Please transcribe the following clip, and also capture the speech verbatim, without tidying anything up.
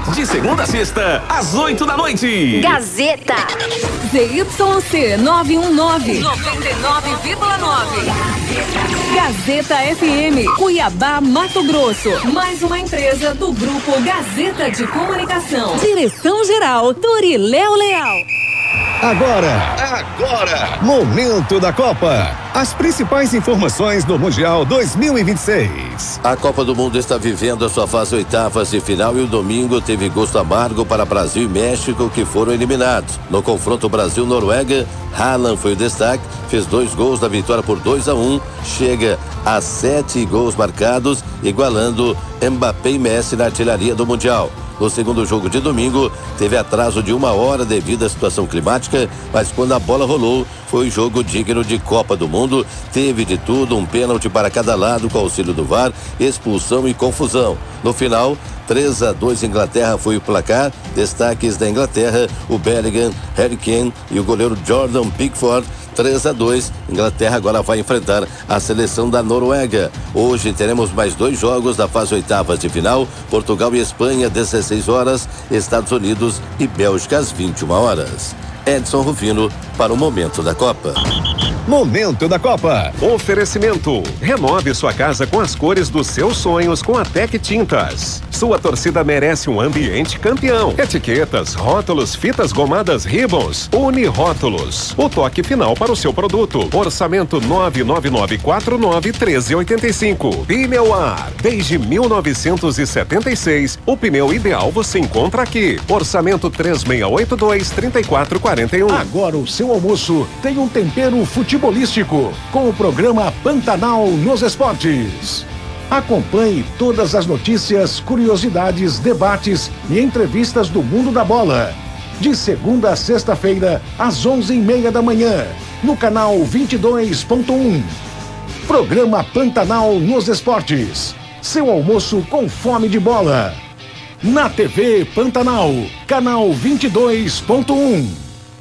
De segunda a sexta, às oito da noite. Gazeta. Z Y C nove um nove, noventa e nove vírgula nove. Gazeta F M, Cuiabá, Mato Grosso. Mais uma empresa do Grupo Gazeta de Comunicação. Direção-geral, Doriléo Leal. Agora, agora, Momento da Copa. As principais informações do Mundial dois mil e vinte e seis. A Copa do Mundo está vivendo a sua fase oitavas de final e o domingo teve gosto amargo para Brasil e México, que foram eliminados. No confronto Brasil-Noruega, Haaland foi o destaque, fez dois gols da vitória por dois a um, chega a sete gols marcados, igualando Mbappé e Messi na artilharia do Mundial. No segundo jogo de domingo, teve atraso de uma hora devido à situação climática, mas quando a bola rolou, foi jogo digno de Copa do Mundo. Teve de tudo, um pênalti para cada lado com auxílio do V A R, expulsão e confusão. No final, três a dois Inglaterra foi o placar. Destaques da Inglaterra, o Bellingham, Harry Kane e o goleiro Jordan Pickford. três a dois, Inglaterra agora vai enfrentar a seleção da Noruega. Hoje teremos mais dois jogos da fase oitavas de final, Portugal e Espanha, dezesseis horas, Estados Unidos e Bélgica às vinte e uma horas. Edson Rufino para o Momento da Copa. Momento da Copa. Oferecimento. Renove sua casa com as cores dos seus sonhos com a Tec Tintas. Sua torcida merece um ambiente campeão. Etiquetas, rótulos, fitas gomadas Ribbons. Unirótulos. O toque final para o seu produto. Orçamento nove nove nove quatro nove um três oito cinco. Pneuar. Desde mil novecentos e setenta e seis, o pneu ideal você encontra aqui. Orçamento três seis oito dois, três quatro quatro um. Agora o seu almoço tem um tempero futebolístico com o programa Pantanal nos Esportes. Acompanhe todas as notícias, curiosidades, debates e entrevistas do mundo da bola. De segunda a sexta-feira, às onze e meia da manhã, no canal vinte e dois ponto um. Programa Pantanal nos Esportes. Seu almoço com fome de bola. Na T V Pantanal, canal vinte e dois ponto um.